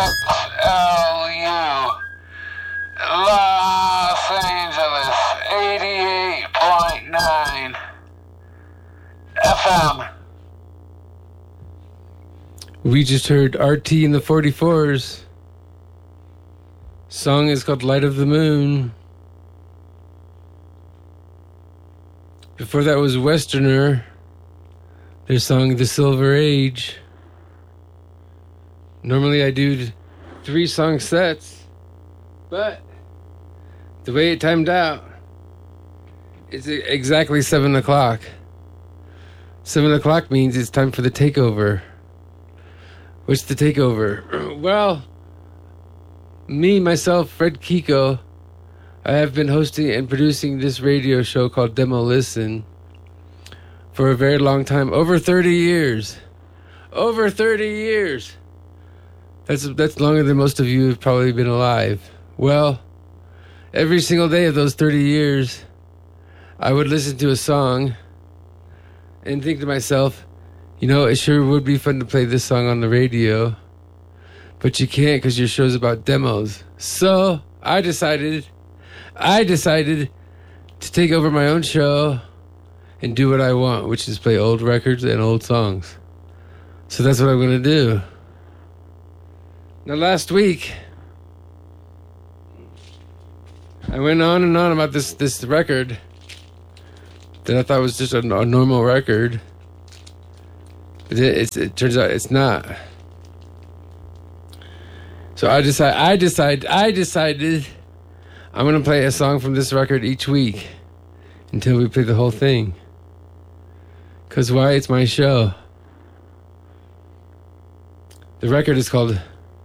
KXLU, Los Angeles, 88.9 FM. We just heard RT in the 44s. Song is called Light of the Moon. Before that was Westerner. Their song The Silver Age. Normally I do 3 song sets, but the way it timed out, it's exactly 7 o'clock. 7 o'clock means it's time for the takeover. What's the takeover? Well, me, myself, Fred Kiko, I have been hosting and producing this radio show called Demo Listen for a very long time. Over 30 years. Over 30 years. That's longer than most of you have probably been alive. Well, every single day of those 30 years, I would listen to a song and think to myself, you know, it sure would be fun to play this song on the radio, but you can't because your show's about demos. So I decided to take over my own show and do what I want, which is play old records and old songs. So that's what I'm going to do. Now, last week, I went on and on about this record that I thought was just a normal record. But it turns out it's not. So I decided I'm going to play a song from this record each week until we play the whole thing. Because why? It's my show. The record is called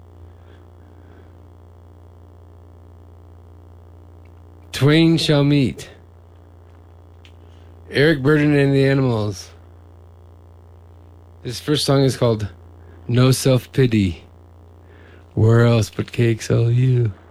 Twain Shall Meet. Eric Burdon and the Animals. This first song is called No Self-Pity. Where else but KXLU?